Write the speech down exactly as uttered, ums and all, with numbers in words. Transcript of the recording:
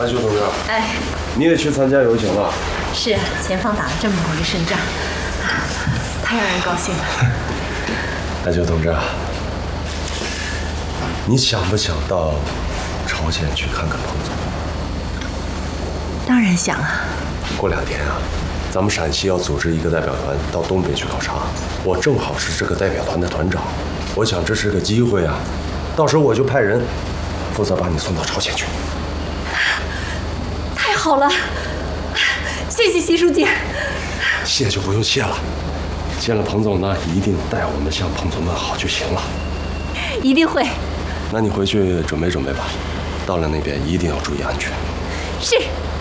大邱同志， 哎， 你也去参加游行了？ 是，前方打了这么好一胜仗，太让人高兴了。 大邱同志，你想不想到朝鲜去看看彭总？ 当然想啊。 过两天啊，咱们陕西要组织一个代表团到东北去考察，我正好是这个代表团的团长，我想这是个机会啊，到时候我就派人负责把你送到朝鲜去。 太好了，谢谢习书记。 谢就不用谢了，见了彭总呢，一定带我们向彭总问好就行了。 一定会。 那你回去准备准备吧，到了那边一定要注意安全。 是。